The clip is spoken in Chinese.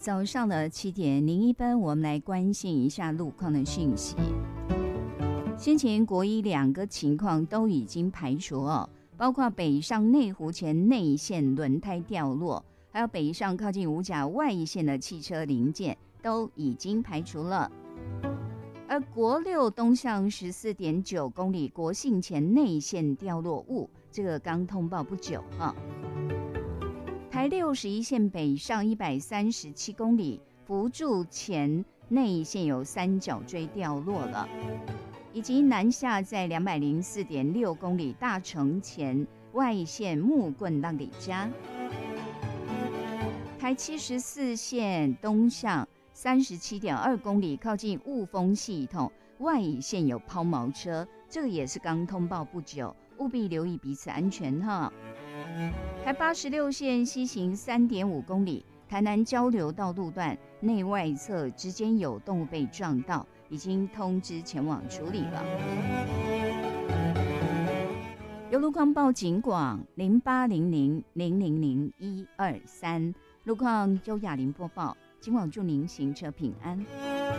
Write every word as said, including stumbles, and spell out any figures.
早上的七点零一分，我们来关心一下路况的讯息。先前国一两个情况都已经排除哦，包括北上内湖前内线轮胎掉落，还有北上靠近五甲外线的汽车零件都已经排除了。而国六东向十四点九公里国姓前内线掉落物，这个刚通报不久啊。台六十一线北上一百三十七公里福柱前内线有三角锥掉落了，以及南下在两百零四点六公里大城前外线木棍浪里家。台七十四线东向三十七点二公里靠近雾峰系统外线有抛锚车，这个也是刚通报不久，务必留意彼此安全哈。台八十六线西行三点五公里台南交流道路段内外侧之间有动物被撞到，已经通知前往处理了。有路况报警广零八零零零零零一二三，路况由雅玲播报，今晚祝您行车平安。